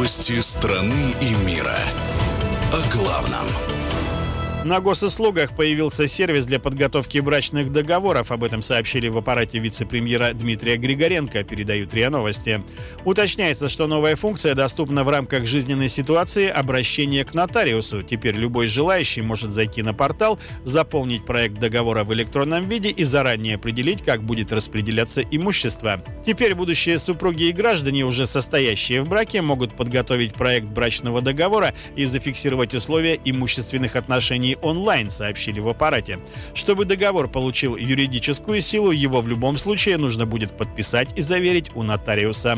Новости страны и мира. О главном. На госуслугах появился сервис для подготовки брачных договоров. Об этом сообщили в аппарате вице-премьера Дмитрия Григоренко, передают РИА Новости. Уточняется, что новая функция доступна в рамках жизненной ситуации обращения к нотариусу. Теперь любой желающий может зайти на портал, заполнить проект договора в электронном виде и заранее определить, как будет распределяться имущество. Теперь будущие супруги и граждане, уже состоящие в браке, могут подготовить проект брачного договора и зафиксировать условия имущественных отношений онлайн, сообщили в аппарате. Чтобы договор получил юридическую силу, его в любом случае нужно будет подписать и заверить у нотариуса.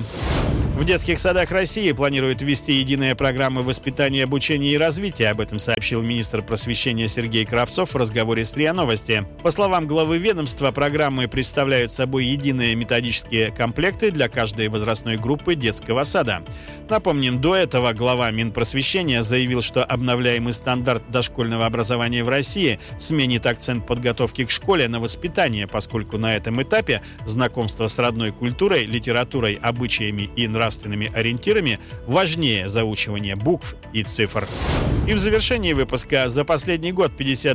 В детских садах России планируют ввести единые программы воспитания, обучения и развития. Об этом сообщил министр просвещения Сергей Кравцов в разговоре с РИА Новости. По словам главы ведомства, программы представляют собой единые методические комплекты для каждой возрастной группы детского сада. Напомним, до этого глава Минпросвещения заявил, что обновляемый стандарт дошкольного образования в России сменит акцент подготовки к школе на воспитание, поскольку на этом этапе знакомство с родной культурой, литературой, обычаями и нравственными ориентирами важнее заучивания букв и цифр. И в завершении выпуска: за последний год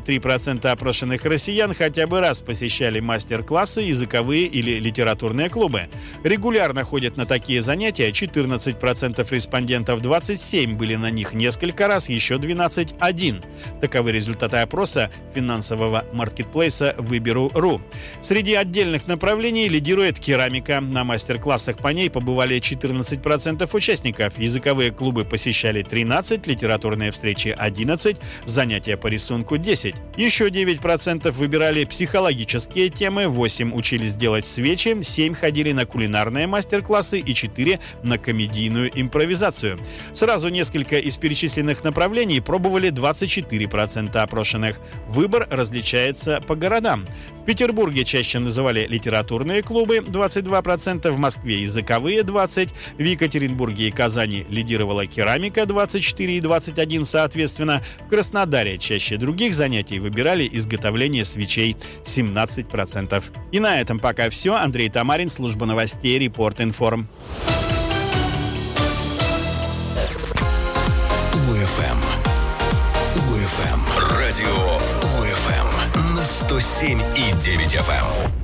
53% опрошенных россиян хотя бы раз посещали мастер-классы, языковые или литературные клубы. Регулярно ходят на такие занятия 14% респондентов, 27% были на них несколько раз, еще 12% – один. Таковы результаты опроса финансового маркетплейса Выберу.ру. Среди отдельных направлений лидирует керамика. На мастер-классах по ней побывали 14% участников. Языковые клубы посещали 13%, литературные встречи 11%, занятия по рисунку 10%. Еще 9% выбирали психологические темы, 8% учились делать свечи, 7% ходили на кулинарные мастер-классы и 4% на комедийную импровизацию. Сразу несколько из перечисленных направлений пробовали 24% опрошенных. Выбор различается по городам. В Петербурге чаще называли литературные клубы 22%, в Москве языковые 20%, в Екатеринбурге и Казани лидировала керамика 24 и 21 соответственно, в Краснодаре чаще других занятий выбирали изготовление свечей 17%. И на этом пока все. Андрей Тамарин, служба новостей, Репорт Информ. УФМ. Радио УФМ на 107,9 FM.